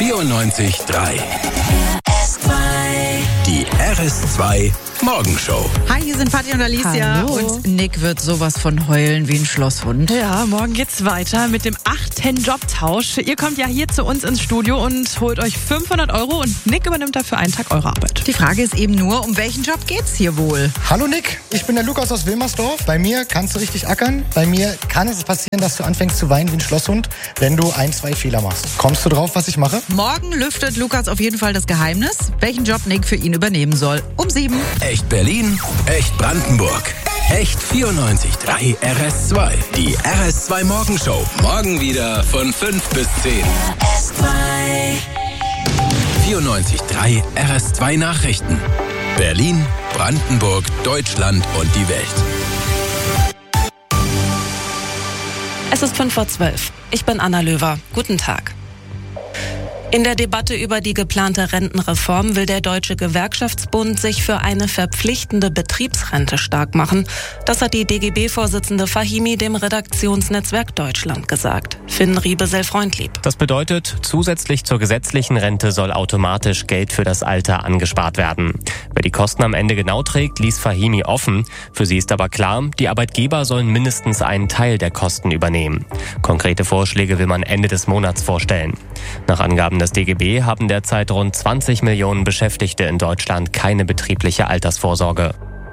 94.3. Die RS2 Morgenshow. Hi, hier sind Patti und Alicia. Hallo. Und Nick wird sowas von heulen wie ein Schlosshund. Ja, morgen geht's weiter mit dem 8. Jobtausch. Ihr kommt ja hier zu uns ins Studio und holt euch 500 € und Nick übernimmt dafür einen Tag eure Arbeit. Die Frage ist eben nur, um welchen Job geht's hier wohl? Hallo Nick, ich bin der Lukas aus Wilmersdorf. Bei mir kannst du richtig ackern. Bei mir kann es passieren, dass du anfängst zu weinen wie ein Schlosshund, wenn du 1-2 Fehler machst. Kommst du drauf, was ich mache? Morgen lüftet Lukas auf jeden Fall das Geheimnis, welchen Job Nick für ihn übernehmen soll. Um 7. Echt Berlin, echt Brandenburg. Echt 94.3 RS2. Die RS2 Morgenshow. Morgen wieder von 5 bis 10. 94.3 RS2 Nachrichten. Berlin, Brandenburg, Deutschland und die Welt. Es ist 11:55. Ich bin Anna Löwer. Guten Tag. In der Debatte über die geplante Rentenreform will der Deutsche Gewerkschaftsbund sich für eine verpflichtende Betriebsrente stark machen. Das hat die DGB-Vorsitzende Fahimi dem Redaktionsnetzwerk Deutschland gesagt. Finn Riebesel-Freundlieb. Das bedeutet, zusätzlich zur gesetzlichen Rente soll automatisch Geld für das Alter angespart werden. Wer die Kosten am Ende genau trägt, ließ Fahimi offen. Für sie ist aber klar, die Arbeitgeber sollen mindestens einen Teil der Kosten übernehmen. Konkrete Vorschläge will man Ende des Monats vorstellen. Nach Angaben des DGB haben derzeit rund 20 Millionen Beschäftigte in Deutschland keine betriebliche Altersvorsorge.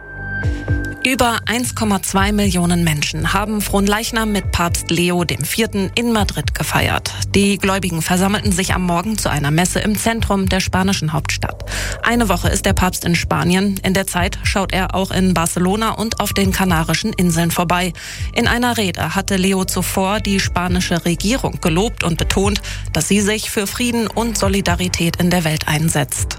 Über 1,2 Millionen Menschen haben Fronleichnam mit Papst Leo IV. In Madrid gefeiert. Die Gläubigen versammelten sich am Morgen zu einer Messe im Zentrum der spanischen Hauptstadt. Eine Woche ist der Papst in Spanien. In der Zeit schaut er auch in Barcelona und auf den Kanarischen Inseln vorbei. In einer Rede hatte Leo zuvor die spanische Regierung gelobt und betont, dass sie sich für Frieden und Solidarität in der Welt einsetzt.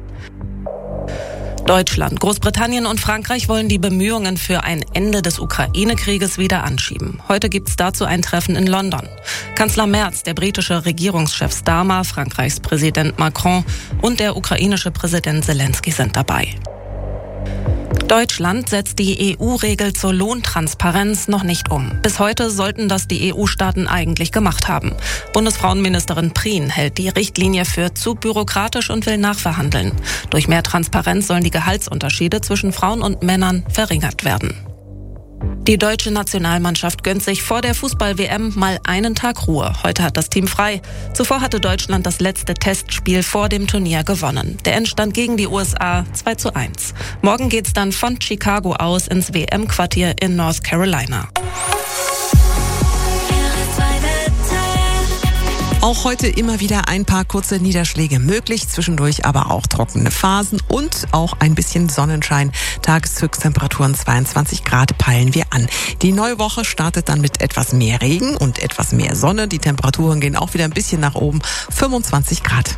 Deutschland, Großbritannien und Frankreich wollen die Bemühungen für ein Ende des Ukraine-Krieges wieder anschieben. Heute gibt's dazu ein Treffen in London. Kanzler Merz, der britische Regierungschef Starmer, Frankreichs Präsident Macron und der ukrainische Präsident Zelensky sind dabei. Deutschland setzt die EU-Regel zur Lohntransparenz noch nicht um. Bis heute sollten das die EU-Staaten eigentlich gemacht haben. Bundesfrauenministerin Prien hält die Richtlinie für zu bürokratisch und will nachverhandeln. Durch mehr Transparenz sollen die Gehaltsunterschiede zwischen Frauen und Männern verringert werden. Die deutsche Nationalmannschaft gönnt sich vor der Fußball-WM mal einen Tag Ruhe. Heute hat das Team frei. Zuvor hatte Deutschland das letzte Testspiel vor dem Turnier gewonnen. Der Endstand gegen die USA 2:1. Morgen geht's dann von Chicago aus ins WM-Quartier in North Carolina. Auch heute immer wieder ein paar kurze Niederschläge möglich, zwischendurch aber auch trockene Phasen und auch ein bisschen Sonnenschein. Tageshöchsttemperaturen 22 Grad peilen wir an. Die neue Woche startet dann mit etwas mehr Regen und etwas mehr Sonne. Die Temperaturen gehen auch wieder ein bisschen nach oben, 25 Grad.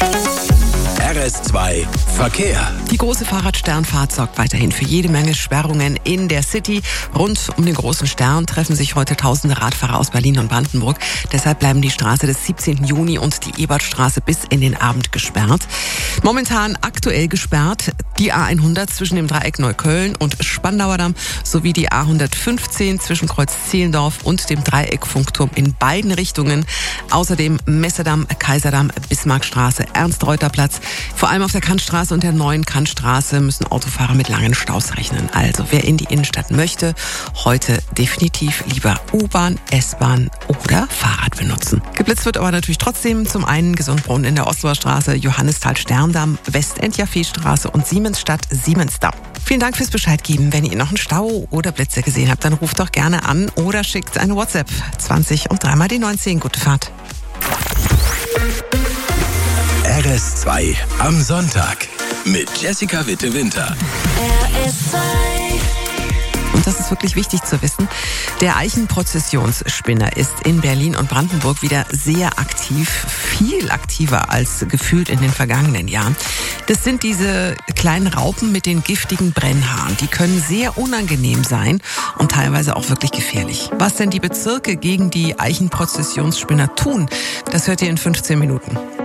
RS2 Verkehr. Die große Fahrradsternfahrt sorgt weiterhin für jede Menge Sperrungen in der City. Rund um den großen Stern treffen sich heute tausende Radfahrer aus Berlin und Brandenburg. Deshalb bleiben die Straße des 17. Juni und die Ebertstraße bis in den Abend gesperrt. Momentan aktuell gesperrt die A100 zwischen dem Dreieck Neukölln und Spandauer Damm sowie die A115 zwischen Kreuz Zehlendorf und dem Dreieck Funkturm in beiden Richtungen. Außerdem Messedamm, Kaiserdamm, Bismarckstraße, Ernst-Reuter-Platz. Vor allem auf der Kantstraße und der neuen Kantstraße müssen Autofahrer mit langen Staus rechnen. Also wer in die Innenstadt möchte, heute definitiv lieber U-Bahn, S-Bahn oder Fahrrad benutzen. Geblitzt wird aber natürlich trotzdem zum einen Gesundbrunnen in der Osloer Straße, Johannisthal-Sterndamm, Westend-Jaffee-Straße und Siemensstadt-Siemensdamm. Vielen Dank fürs Bescheid geben. Wenn ihr noch einen Stau oder Blitze gesehen habt, dann ruft doch gerne an oder schickt eine WhatsApp. 20 und 3 mal die 19. Gute Fahrt. RS2 am Sonntag mit Jessica Witte-Winter. Und das ist wirklich wichtig zu wissen. Der Eichenprozessionsspinner ist in Berlin und Brandenburg wieder sehr aktiv, viel aktiver als gefühlt in den vergangenen Jahren. Das sind diese kleinen Raupen mit den giftigen Brennhaaren. Die können sehr unangenehm sein und teilweise auch wirklich gefährlich. Was denn die Bezirke gegen die Eichenprozessionsspinner tun, das hört ihr in 15 Minuten.